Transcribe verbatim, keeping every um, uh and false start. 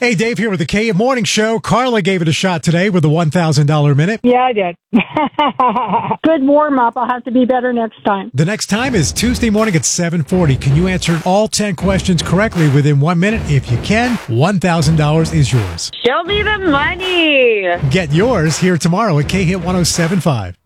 Hey, Dave here with the K Morning Show. Carla gave it a shot today with the one thousand dollars minute. Yeah, I did. Good warm-up. I'll have to be better next time. The next time is Tuesday morning at seven forty. Can you answer all ten questions correctly within one minute? If you can, one thousand dollars is yours. Show me the money. Get yours here tomorrow at K Hit one oh seven point five.